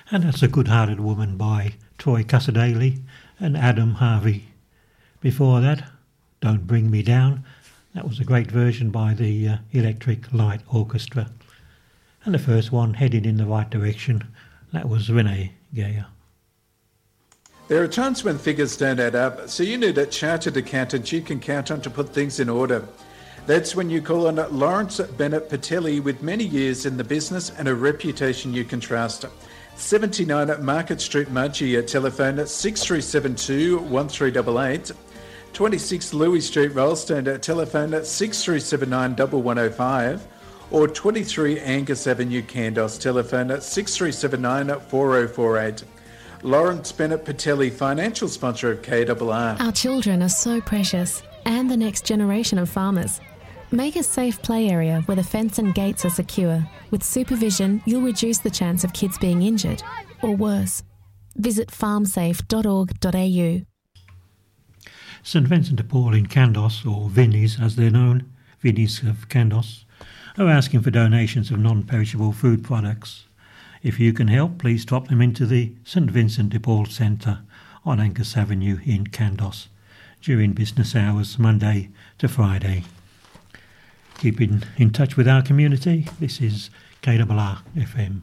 And that's A Good-Hearted Woman by Troy Cassadaly and Adam Harvey. Before that, Don't Bring Me Down. That was a great version by the Electric Light Orchestra. And the first one, Headed in the Right Direction, that was Renee Geyer. There are times when figures don't add up, so you need a chartered accountant you can count on to put things in order. That's when you call on Lawrence Bennett Patelli, with many years in the business and a reputation you can trust. 79 Market Street, Mudgee, telephone 6372 1388. 26 Louis Street, Rolleston, telephone 6379 1105. Or 23 Angus Avenue, Candos, telephone 6379 4048. Lawrence Bennett Patelli, financial sponsor of KRR. Our children are so precious, and the next generation of farmers. Make a safe play area where the fence and gates are secure. With supervision, you'll reduce the chance of kids being injured, or worse. Visit farmsafe.org.au. St Vincent de Paul in Candos, or Vinnies as they're known, Vinnies of Candos, are asking for donations of non-perishable food products. If you can help, please drop them into the St Vincent de Paul Centre on Angus Avenue in Candos during business hours, Monday to Friday. Keep in touch with our community. This is KRR FM.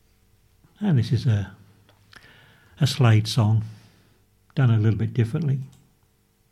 And this is a Slade song, done a little bit differently.